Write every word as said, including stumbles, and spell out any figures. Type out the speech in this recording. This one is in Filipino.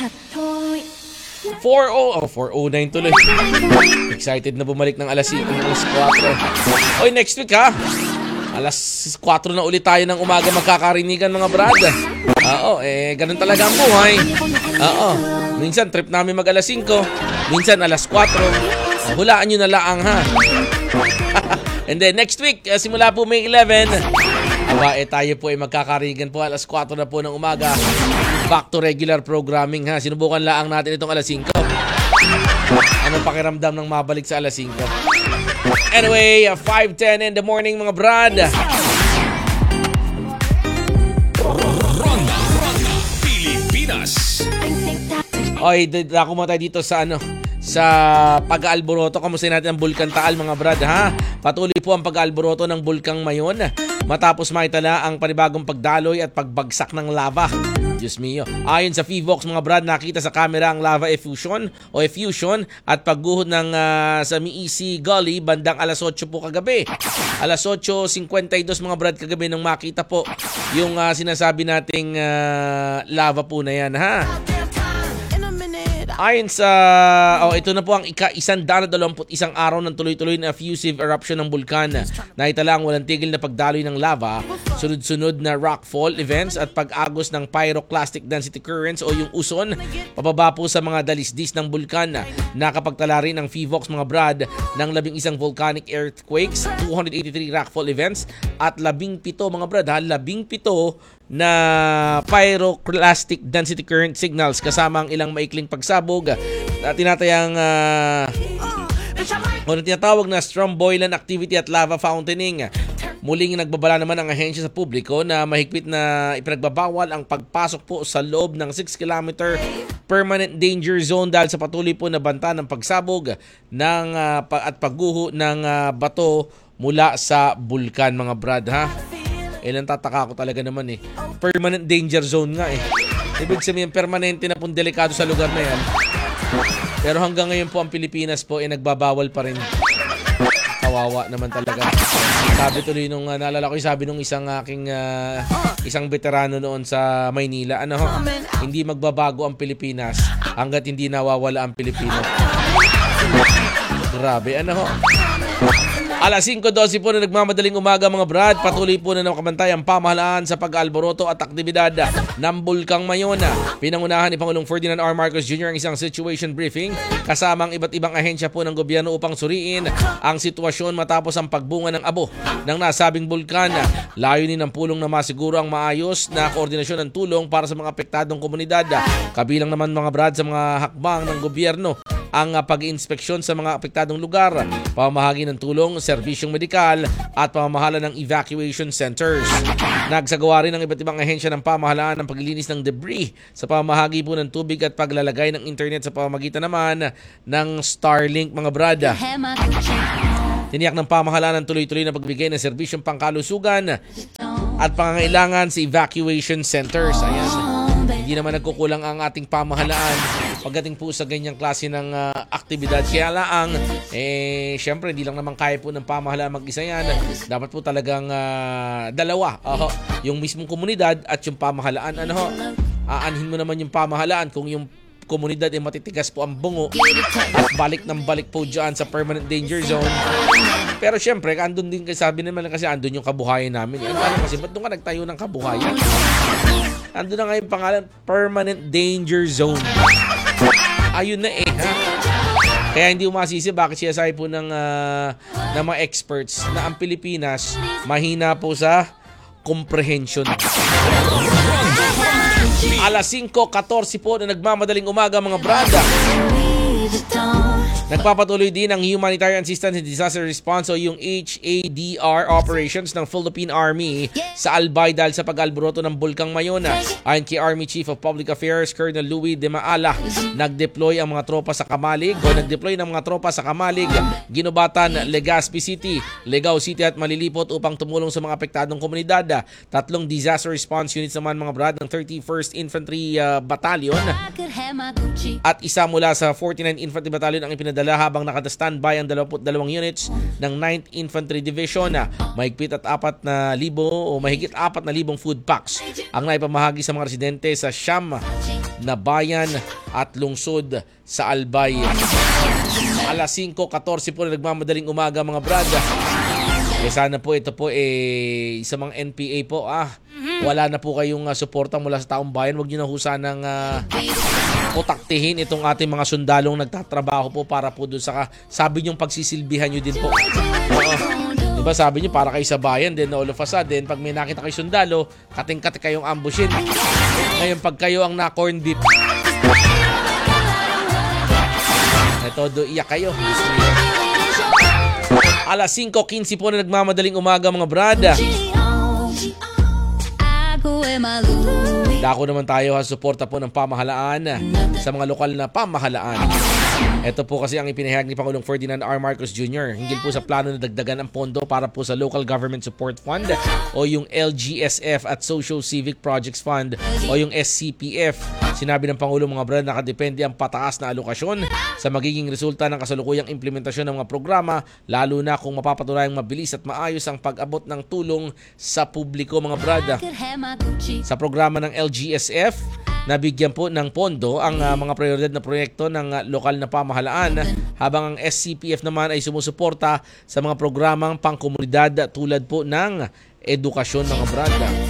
four oh, oh four oh nine tuloy. Excited na bumalik ng alas alas kwatro. Oy, next week ha. Alas kwatro na ulit tayo ng umaga magkakarinigan mga brad. Oo, eh ganun talaga ang buhay. Oo. Minsan trip namin mag alas singko, minsan alas kwatro. Hulaan nyo na laang ha. And then next week, uh, simula po May eleven, aba, eh, tayo po ay magkakarigan po alas kwatro na po ng umaga. Back to regular programming ha. Sinubukan laang natin itong alas singko. Anong pakiramdam ng mabalik sa alas singko? Anyway, uh, five ten in the morning mga brad. Ronda, Ronda, Pilipinas. Oy, dako mo tayo dito sa ano, sa pag-aalboroto. Kamusta natin ang Bulkan Taal mga brad ha? Patuloy po ang pag-aalboroto ng Bulkang Mayon matapos maitala ang panibagong pagdaloy at pagbagsak ng lava. Diyos mio. Ayon sa Fivox mga brad, nakita sa camera ang lava effusion o effusion at pagguhod ng uh, sa Miisi Gully bandang alas otso po kagabi. Alas otso fifty-two mga brad kagabi nung makita po yung uh, sinasabi nating uh, lava po na yan ha. Ayon sa, oh, ito na po ang ika-isang daan dalawamput isang araw ng tuloy-tuloy na effusive eruption ng bulkan. Naitala ang walang tigil na pagdaloy ng lava, sunod-sunod na rockfall events at pag-agos ng pyroclastic density currents o yung uson, pababa po sa mga dalisdis ng bulkan. Nakapagtala rin ang Fivox mga brad ng labing isang volcanic earthquakes, two hundred eighty-three rockfall events at labing pito mga brad ha, labing pito na pyroclastic density current signals kasama ang ilang maikling pagsabog na tinatayang uh, o na tinatawag na strombolian activity at lava fountaining. Muling nagbabala naman ang ahensya sa publiko na mahigpit na ipinagbabawal ang pagpasok po sa loob ng six kilometer permanent danger zone dahil sa patuloy po na banta ng pagsabog ng, uh, at pagguho ng uh, bato mula sa bulkan mga brad ha. Ilang tataka ko talaga naman eh. Permanent danger zone nga eh. Ibig sabihin permanente na pong delikado sa lugar na yan. Pero hanggang ngayon po ang Pilipinas po ay eh, nagbabawal pa rin. Kawawa naman talaga. Sabi tuloy nung uh, naalala ko yung sabi nung isang aking uh, isang veterano noon sa Maynila, ano ho, hindi magbabago ang Pilipinas hanggat hindi nawawala ang Pilipino. Grabe, ano ho. Alas singko twelve po na nagmamadaling umaga mga brad, patuloy po na nakabantay ang pamahalaan sa pag-aalboroto at aktibidad ng Bulkang Mayon. Pinangunahan ni Pangulong Ferdinand R. Marcos Junior ang isang situation briefing kasama ang iba't ibang ahensya po ng gobyerno upang suriin ang sitwasyon matapos ang pagbunga ng abo ng nasabing bulkan. Layunin ng pulong na masiguro ang maayos na koordinasyon ng tulong para sa mga apektadong komunidad. Kabilang naman mga brad sa mga hakbang ng gobyerno ang pag-inspeksyon sa mga apektadong lugar, pamamahagi ng tulong, serbisyong medikal at pamamahala ng evacuation centers. Nagsagawa rin ng iba't ibang ahensya ng pamahalaan ng paglilinis ng debris sa pamamahagi po ng tubig at paglalagay ng internet sa pamamagitan naman ng Starlink mga brad. Tiniyak ng pamahalaan ng tuloy-tuloy na pagbigay ng serbisyong pangkalusugan at pangangailangan sa evacuation centers. Ayan. Hindi naman nagkukulang ang ating pamahalaan pagdating po sa ganyang klase ng uh, aktibidad. Kaya lang, eh, syempre, hindi lang naman kaya po ng pamahalaan mag-isa yan. Dapat po talagang uh, dalawa. Uh, yung mismong komunidad at yung pamahalaan. Ano ho? Aanhin mo naman yung pamahalaan kung yung komunidad ay matitigas po ang bungo at balik ng balik po dyan sa permanent danger zone. Pero syempre, andun din, sabi naman kasi andun yung kabuhayan namin. Ano ano kasi, ba't doon ka nagtayo ng kabuhayan? Andun na nga yung pangalan, permanent danger zone. Ayun na eh, ha? Kaya hindi umasisi bakit siya sabi po ng, uh, ng mga experts na ang Pilipinas mahina po sa comprehension. Alas singko fourteen po na nagmamadaling umaga mga brada. Nagpapatuloy din ang Humanitarian Assistance and Disaster Response o yung H A D R operations ng Philippine Army sa Albay dahil sa pag-alboroto ng Bulkang Mayon. Ayon kay Army Chief of Public Affairs Colonel Louis De Maala, nag-deploy ang mga tropa sa Kamalig o nag-deploy ng mga tropa sa Kamalig, Ginobatan, Legazpi City, Legao City at Malilipot upang tumulong sa mga apektadong komunidad. Tatlong disaster response units naman mga brad ng thirty-first Infantry uh, Battalion at isa mula sa forty-ninth Infantry Battalion ang ipinadala habang nakata-standby ang twenty-two units ng ninth Infantry Division. Mahigpit at apat na libo o mahigit apat na libong food packs ang naipamahagi sa mga residente sa Siyam na bayan at lungsod sa Albay. Alas singko fourteen po na nagmamadaling umaga mga brad. Eh sana po ito po eh sa mga N P A po ah wala na po kayong uh, suporta mula sa taong bayan. Huwag niyo na ho sanang uh, putaktihin itong ating mga sundalong nagtatrabaho po para po doon sa sabi niyong pagsisilbihan niyo din po. Oo. Diba sabi niyo para kayo sa bayan, then all of a sudden pag may nakita kayo sundalo, kating-kati kayong ambushin. Ngayon pag kayo ang na-corn beef, ito do iyak kayo. Alas singko fifteen po na nagmamadaling umaga mga brad. Dako naman tayo ha, suporta po ng pamahalaan sa mga lokal na pamahalaan. Ito po kasi ang ipinahayag ni Pangulong Ferdinand R. Marcos Junior hinggil po sa plano na dagdagan ang pondo para po sa Local Government Support Fund o yung L G S F at Social Civic Projects Fund o yung S C P F. Sinabi ng Pangulo mga brad, nakadepende ang pataas na alokasyon sa magiging resulta ng kasalukuyang implementasyon ng mga programa, lalo na kung mapapatunayang mabilis at maayos ang pag-abot ng tulong sa publiko mga brad. Sa programa ng L G S F, nabigyan po ng pondo ang uh, mga prioridad na proyekto ng uh, lokal na pamahalaan, habang ang S C P F naman ay sumusuporta sa mga programang pangkomunidad tulad po ng edukasyon mga brad.